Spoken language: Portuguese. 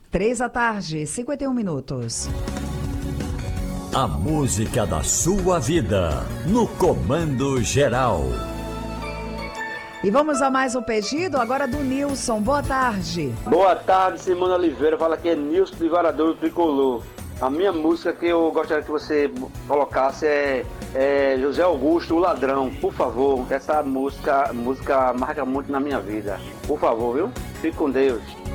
3h51. A música da sua vida, no Comando Geral. E vamos a mais um pedido, agora do Nilson. Boa tarde. Boa tarde, Simone Oliveira. Fala que é Nilson de Varador do Tricolor. A minha música que eu gostaria que você colocasse é José Augusto, O Ladrão. Por favor, essa música marca muito na minha vida. Por favor, viu? Fique com Deus.